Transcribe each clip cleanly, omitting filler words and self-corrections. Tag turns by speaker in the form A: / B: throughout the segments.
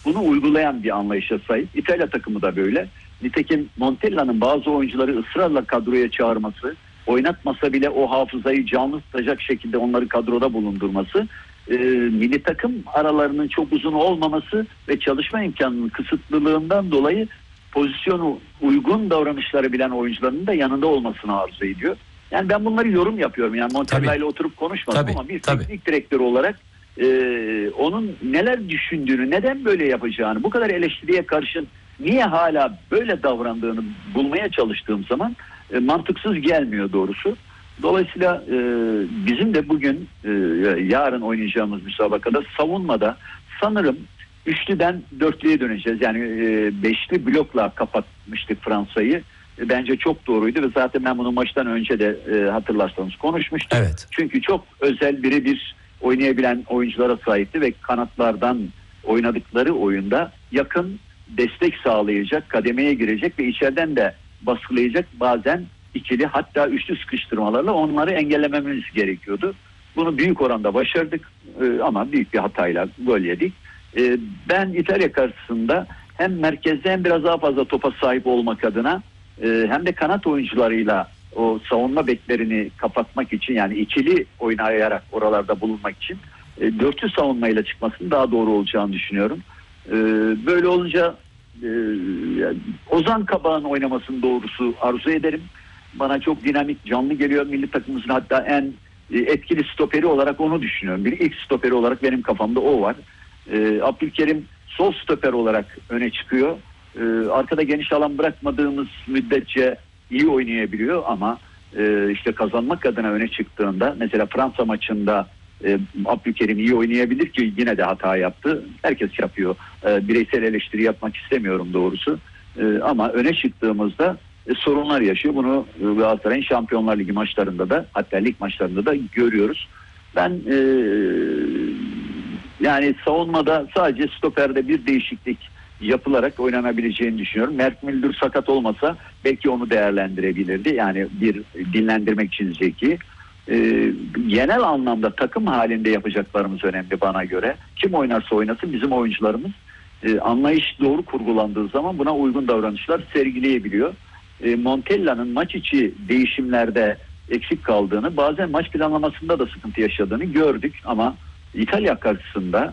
A: bunu uygulayan bir anlayışa sahip. İtalya takımı da böyle. Nitekim Montella'nın bazı oyuncuları ısrarla kadroya çağırması, oynatmasa bile o hafızayı canlı tutacak şekilde onları kadroda bulundurması, milli takım aralarının çok uzun olmaması ve çalışma imkanının kısıtlılığından dolayı pozisyonu uygun davranışları bilen oyuncuların da yanında olmasını arzu ediyor. Yani ben bunları yorum yapıyorum. Yani Montella ile oturup konuşmadım ama bir teknik direktör olarak onun neler düşündüğünü, neden böyle yapacağını, bu kadar eleştiriye karşın niye hala böyle davrandığını bulmaya çalıştığım zaman mantıksız gelmiyor doğrusu. Dolayısıyla bizim de bugün yarın oynayacağımız müsabakada savunmada sanırım üçlüden dörtlüye döneceğiz. Yani beşli blokla kapatmıştık Fransa'yı. Bence çok doğruydu ve zaten ben bunu maçtan önce de hatırlarsanız konuşmuştum.
B: Evet.
A: Çünkü çok özel birebir oynayabilen oyunculara sahipti ve kanatlardan oynadıkları oyunda yakın destek sağlayacak, kademeye girecek ve içeriden de baskılayacak bazen ikili hatta üçlü sıkıştırmalarla onları engellememiz gerekiyordu. Bunu büyük oranda başardık ama büyük bir hatayla gol yedik. Ben İtalya karşısında hem merkezde hem biraz daha fazla topa sahip olmak adına hem de kanat oyuncularıyla o savunma beklerini kapatmak için, yani ikili oynayarak oralarda bulunmak için dörtlü savunmayla çıkmasının daha doğru olacağını düşünüyorum. Böyle olunca Ozan Kabak'ın oynamasını doğrusu arzu ederim. Bana çok dinamik, canlı geliyor. Milli takımımızın hatta en etkili stoperi olarak onu düşünüyorum. Bir ilk stoperi olarak benim kafamda o var. Abdülkerim sol stoper olarak öne çıkıyor. Arkada geniş alan bırakmadığımız müddetçe iyi oynayabiliyor ama işte kazanmak adına öne çıktığında, mesela Fransa maçında Abdülkerim iyi oynayabilir ki yine de hata yaptı. Herkes yapıyor. Bireysel eleştiri yapmak istemiyorum doğrusu. Ama öne çıktığımızda sorunlar yaşıyor. Bunu Galatasaray'ın Şampiyonlar Ligi maçlarında da, hatta lig maçlarında da görüyoruz. Ben yani savunmada sadece stoperde bir değişiklik yapılarak oynanabileceğini düşünüyorum. Mert Müldür sakat olmasa belki onu değerlendirebilirdi. Yani bir dinlendirmek için Zeki. Genel anlamda takım halinde yapacaklarımız önemli bana göre. Kim oynarsa oynasın bizim oyuncularımız anlayış doğru kurgulandığı zaman buna uygun davranışlar sergileyebiliyor. Montella'nın maç içi değişimlerde eksik kaldığını, bazen maç planlamasında da sıkıntı yaşadığını gördük ama İtalya karşısında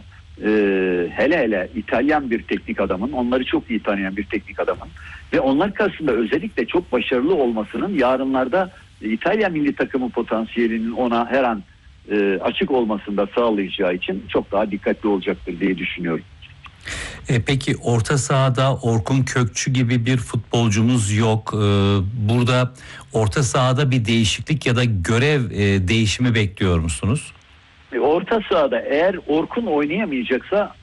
A: hele hele İtalyan bir teknik adamın, onları çok iyi tanıyan bir teknik adamın ve onlar karşısında özellikle çok başarılı olmasının yarınlarda İtalya milli takımı potansiyelinin ona her an açık olmasında sağlayacağı için çok daha dikkatli olacaktır diye düşünüyorum.
B: Peki orta sahada Orkun Kökçü gibi bir futbolcumuz yok. Burada orta sahada bir değişiklik ya da görev değişimi bekliyor musunuz?
A: Orta sahada eğer Orkun oynayamayacaksa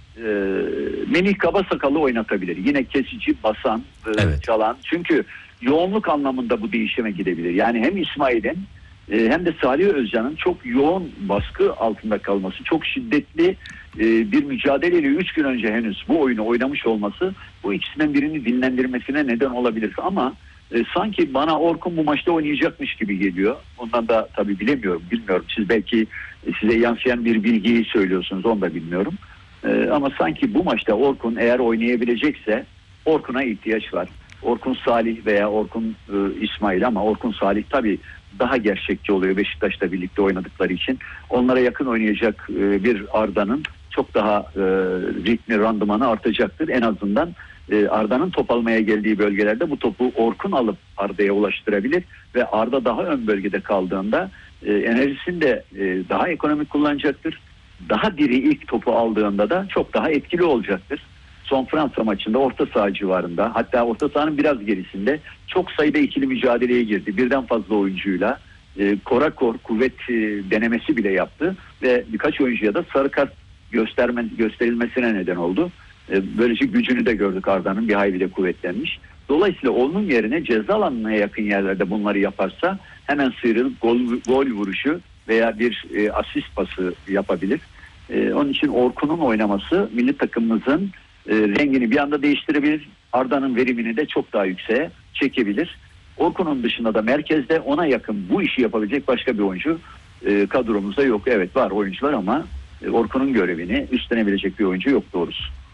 A: Melih Kabasakal'ı oynatabilir. Yine kesici, basan, çalan. Çünkü yoğunluk anlamında bu değişime gidebilir. Yani hem İsmail'in hem de Salih Özcan'ın çok yoğun baskı altında kalması, çok şiddetli bir mücadeleyle 3 gün önce henüz bu oyunu oynamış olması bu ikisinden birini dinlendirmesine neden olabilir. Ama sanki bana Orkun bu maçta oynayacakmış gibi geliyor. Ondan da tabii bilmiyorum. Siz belki size yansıyan bir bilgiyi söylüyorsunuz, onu da bilmiyorum. Ama sanki bu maçta Orkun eğer oynayabilecekse Orkun'a ihtiyaç var. Orkun Salih veya Orkun İsmail, ama Orkun Salih tabii daha gerçekçi oluyor Beşiktaş'la birlikte oynadıkları için. Onlara yakın oynayacak bir Arda'nın çok daha ritmi, randımanı artacaktır. En azından Arda'nın top almaya geldiği bölgelerde bu topu Orkun alıp Arda'ya ulaştırabilir ve Arda daha ön bölgede kaldığında enerjisini de daha ekonomik kullanacaktır. Daha diri ilk topu aldığında da çok daha etkili olacaktır. Son Fransa maçında orta saha civarında, hatta orta sahanın biraz gerisinde çok sayıda ikili mücadeleye girdi. Birden fazla oyuncuyla korakor kuvvet denemesi bile yaptı ve birkaç oyuncuya da sarı kart gösterilmesine neden oldu. Böylece gücünü de gördük, Arda'nın bir hayli de kuvvetlenmiş. Dolayısıyla onun yerine ceza alanına yakın yerlerde bunları yaparsa hemen sıyrılıp gol vuruşu veya bir asist pası yapabilir. Onun için Orkun'un oynaması milli takımımızın rengini bir anda değiştirebilir. Arda'nın verimini de çok daha yükseğe çekebilir. Orkun'un dışında da merkezde ona yakın bu işi yapabilecek başka bir oyuncu kadromuzda yok. Evet, var oyuncular ama Orkun'un görevini üstlenebilecek bir oyuncu yok doğrusu.